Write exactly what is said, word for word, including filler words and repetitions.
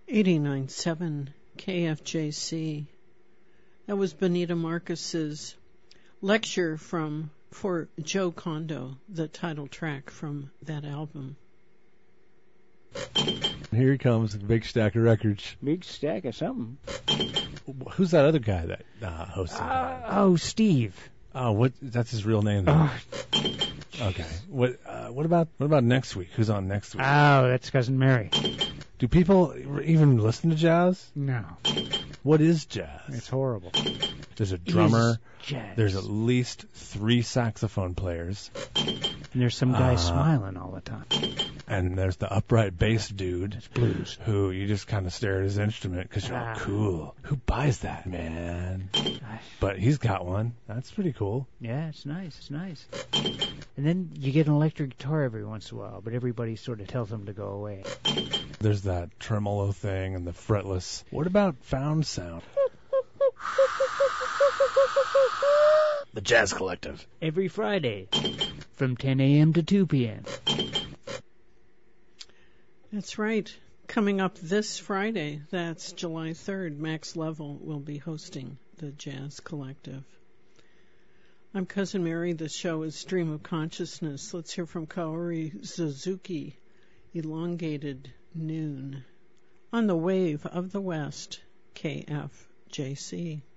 eighty-nine point seven K F J C. That was Benita Marcus's lecture from for Joe Kondo, the title track from that album. Here he comes, a big stack of records. Big stack of something. Who's that other guy that uh, hosts? Uh, oh, Steve. Oh, what? That's his real name. Though. Oh. Okay. What? Uh, what about what about next week? Who's on next week? Oh, that's Cousin Mary. Do people even listen to jazz? No. What is jazz? It's horrible. There's a drummer. Jazz. There's at least three saxophone players. And there's some guy uh, smiling all the time. And there's the upright bass dude. It's blues. Who you just kind of stare at his instrument because you're ah. like, cool. Who buys that, man? But he's got one. That's pretty cool. Yeah, it's nice. It's nice. And then you get an electric guitar every once in a while, but everybody sort of tells him to go away. There's that tremolo thing and the fretless. What about found sound? The Jazz Collective. Every Friday from ten a.m. to two p.m. That's right. Coming up this Friday, that's July third, Max Level will be hosting the Jazz Collective. I'm Cousin Mary. The show is Stream of Consciousness. Let's hear from Kaori Suzuki, Elongated Noon, on the Wave of the West, K F J C.